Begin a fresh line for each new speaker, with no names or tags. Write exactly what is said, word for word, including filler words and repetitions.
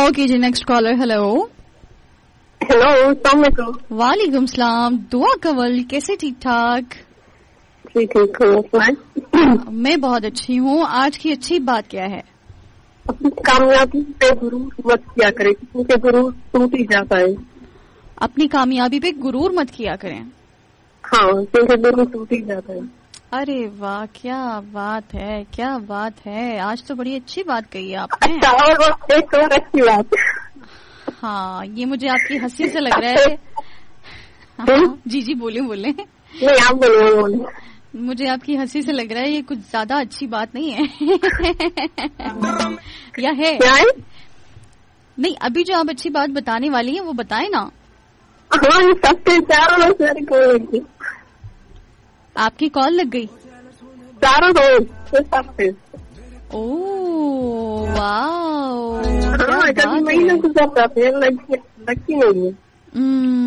Okay जी, next collar. Hello
hello, अस्सलाम वालेकुम।
वालेकुम सलाम। दुआ कवल, कैसे? ठीक ठाक।
ठीक ठीक हूँ।
मैं बहुत अच्छी हूँ। आज की अच्छी बात क्या है?
अपनी कामयाबी पे गुरूर मत किया करें, क्योंकि गुरूर टूट ही जाता है।
अपनी कामयाबी पे गुरूर मत किया करें।
हाँ, क्योंकि गुरूर टूट ही जाता है।
अरे वाह, क्या बात है, क्या बात है। आज तो बड़ी अच्छी बात कही आपने।
अच्छा, और एक और अच्छी बात।
हाँ, ये मुझे आपकी हंसी से लग रहा है। हाँ, जी जी बोले बोले।
नहीं, आप बोलो बोले।
मुझे आपकी हंसी से लग रहा है ये कुछ ज्यादा अच्छी बात नहीं है। या है?
क्या है?
नहीं, अभी जो आप अच्छी बात बताने वाली हैं वो बताएं ना।
हाँ, ये सबसे चारों लोग मेरी कॉल लगी।
आपकी कॉल लग गई?
चारों लोग सबसे।
ओह वाह,
हाँ, कभी महीने गुजर जाते हैं, लगती नहीं है।